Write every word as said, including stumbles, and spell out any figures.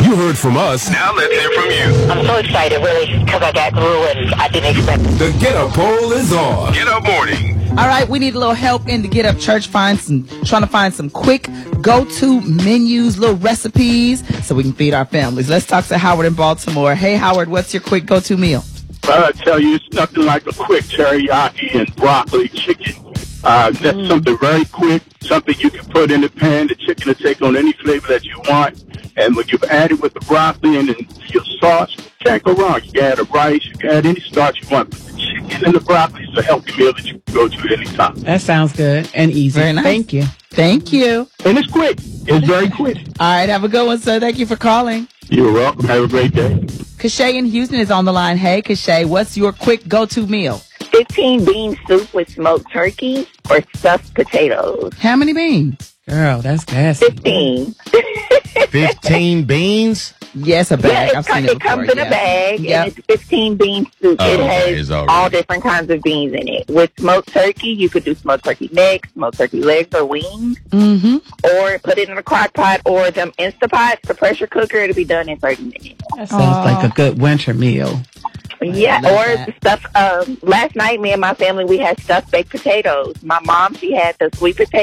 You heard from us. Now let's hear from you. I'm so excited, really, because I got through and I didn't expect it. The Get Up poll is on. Get Up Morning. All right, we need a little help in the Get Up Church, find some, trying to find some quick go-to menus, little recipes, so we can feed our families. Let's talk to Howard in Baltimore. Hey, Howard, what's your quick go-to meal? I tell you, it's nothing like a quick teriyaki and broccoli chicken. Uh, that's mm. something very quick, something you can put in the pan. The chicken will take on any flavor that you want. And when you've added with the broccoli and your sauce, you can't go wrong. You can add a rice, you can add any starch you want. But the chicken and the broccoli is a healthy meal that you can go to anytime. That sounds good and easy. Very nice. Thank you. Thank you. And it's quick. It's very quick. All right, have a good one, sir. Thank you for calling. You're welcome. Have a great day. Kashay in Houston is on the line. Hey, Kashay, what's your quick go-to meal? fifteen bean soup with smoked turkey or stuffed potatoes. How many beans? Girl, that's gassy. fifteen. fifteen beans? Yes, a bag. Yeah, I've com- seen it, it comes before, in yeah. a bag, Yep. and it's fifteen bean soup. Oh, it okay, has it's all all right. different kinds of beans in it. With smoked turkey, you could do smoked turkey necks, smoked turkey legs or wings, Mm-hmm. or put it in a crock pot or them Instapots, the pressure cooker. It'll be done in thirty minutes. That sounds like a good winter meal. Yeah, love or that. stuff. Um, last night, me and my family, we had stuffed baked potatoes. My mom, she had the sweet potato